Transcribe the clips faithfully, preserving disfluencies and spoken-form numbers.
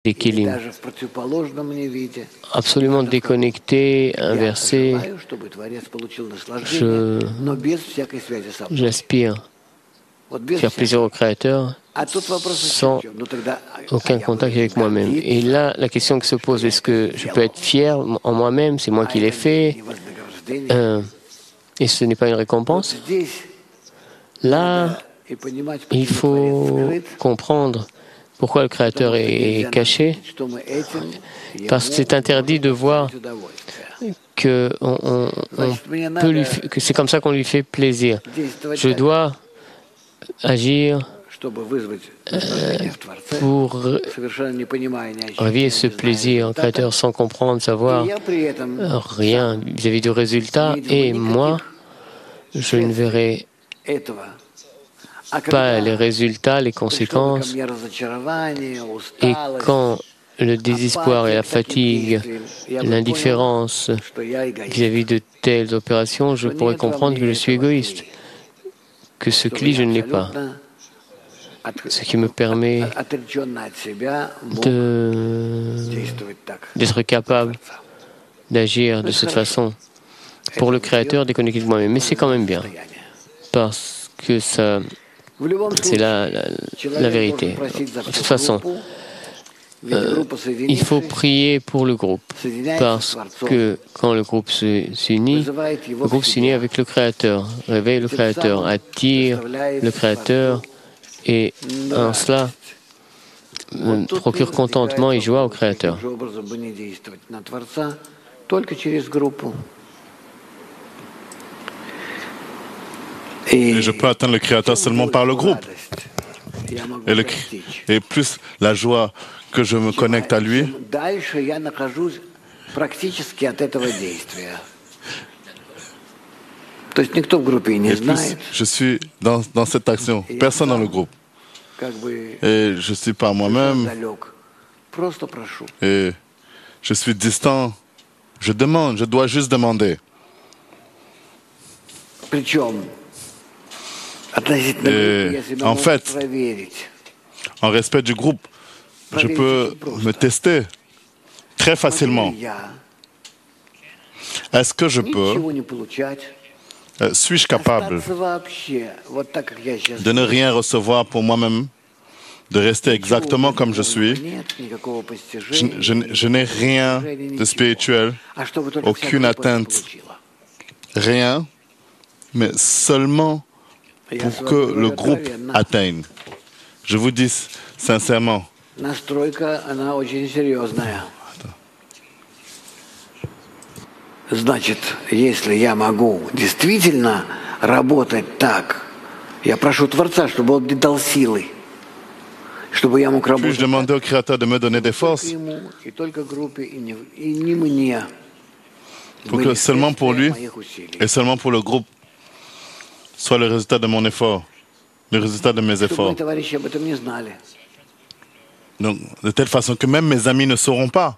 des Kélim, absolument déconnecté, inversé. Je, j'aspire faire plaisir au Créateur sans aucun contact avec moi-même. Et là, la question qui se pose, est-ce que je peux être fier en moi-même, c'est moi qui l'ai fait, euh, et ce n'est pas une récompense? Là, il faut comprendre pourquoi le Créateur est caché, parce que c'est interdit de voir que, on, on, on peut lui, que c'est comme ça qu'on lui fait plaisir. Je dois agir euh, pour réveiller ce plaisir au Créateur sans comprendre, savoir rien vis-à-vis du résultat, et moi, je ne verrai pas les résultats, les conséquences. Et quand le désespoir et la fatigue, l'indifférence vis-à-vis de telles opérations, je pourrais comprendre que je suis égoïste, que ce cli, je ne l'ai pas. Ce qui me permet de, d'être capable d'agir de cette façon pour le Créateur déconnecté de moi-même. Mais c'est quand même bien, parce que ça, c'est la, la, la vérité. De toute façon, euh, il faut prier pour le groupe, parce que quand le groupe s'unit, le groupe s'unit avec le Créateur, réveille le Créateur, attire le Créateur, et en cela euh, procure contentement et joie au Créateur. Et je peux atteindre le Créateur seulement par le groupe. Et, le, et plus la joie que je me connecte à lui, et plus je suis dans, dans cette action. Personne dans le groupe. Et je suis par moi-même. Et je suis distant. Je demande, je dois juste demander. Et en fait, en respect du groupe, je peux me tester très facilement. Est-ce que je peux, euh, suis-je capable de ne rien recevoir pour moi-même, de rester exactement comme je suis? Je, je, je n'ai rien de spirituel, aucune atteinte, rien, mais seulement pour que le groupe atteigne. Je vous dis sincèrement. Значит, если я могу действительно работать так, я прошу Творца, чтобы Он мне дал силы, чтобы я мог работать. Puis-je demander au Créateur de me donner des forces pour que seulement pour lui et seulement pour le groupe soit le résultat de mon effort, le résultat de mes efforts. Donc, de telle façon que même mes amis ne sauront pas.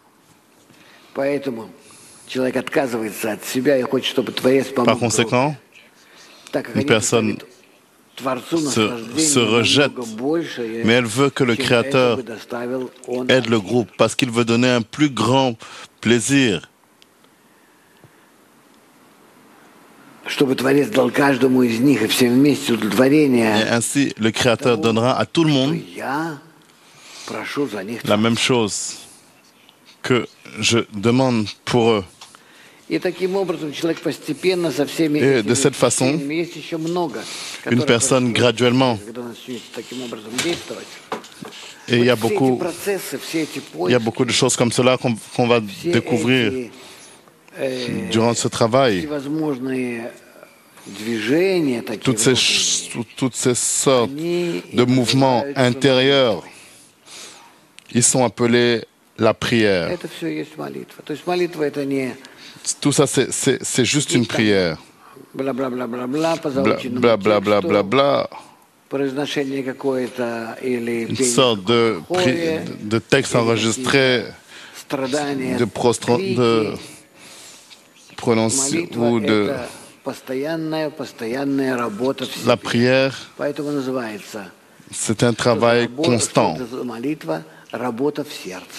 Par conséquent, une personne se, se rejette, mais elle veut que le Créateur aide le groupe parce qu'il veut donner un plus grand plaisir. Et ainsi, le Créateur donnera à tout le monde la même chose que je demande pour eux. Et de cette façon, une personne graduellement, et il y a beaucoup, il y a beaucoup de choses comme cela qu'on qu'on va découvrir durant ce travail. Toutes ces, toutes ces sortes de mouvements intérieurs, ils sont appelés la prière. Tout ça, c'est juste une prière. Bla bla bla bla bla, bla, bla, bla. Une sorte de, de texte enregistré, de, prostran, de prononcer ou de la prière. C'est un travail constant.